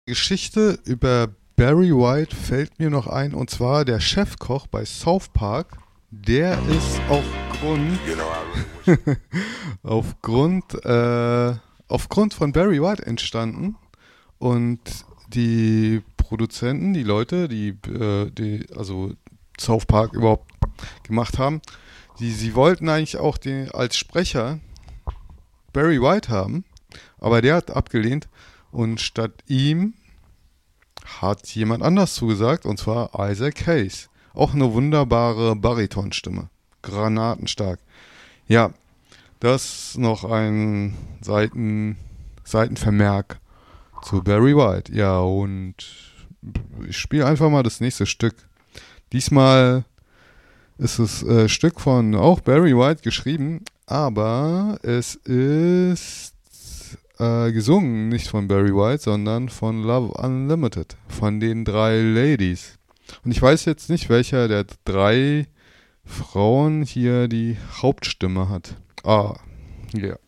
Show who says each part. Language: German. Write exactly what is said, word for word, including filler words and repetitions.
Speaker 1: Geschichte über Barry White fällt mir noch ein, und zwar der Chefkoch bei South Park. Der ist aufgrund aufgrund äh, aufgrund von Barry White entstanden, und die Produzenten, die Leute, die, äh, die also South Park überhaupt gemacht haben, die sie wollten eigentlich auch den, als Sprecher Barry White haben, aber der hat abgelehnt, und statt ihm hat jemand anders zugesagt, und zwar Isaac Hayes. Auch eine wunderbare Baritonstimme. Granatenstark. Ja, das noch ein Seiten, Seitenvermerk zu Barry White. Ja, und ich spiele einfach mal das nächste Stück. Diesmal ist es äh, Stück von auch Barry White geschrieben, aber es ist äh, gesungen nicht von Barry White, sondern von Love Unlimited, von den drei Ladies. Und ich weiß jetzt nicht, welcher der drei Frauen hier die Hauptstimme hat. Ah, ja. Yeah.